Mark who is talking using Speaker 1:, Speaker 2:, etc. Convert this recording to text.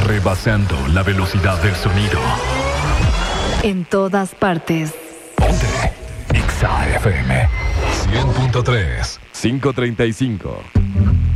Speaker 1: rebasando la velocidad del sonido.
Speaker 2: En todas partes.
Speaker 1: Ponte Exa FM 100.3 535.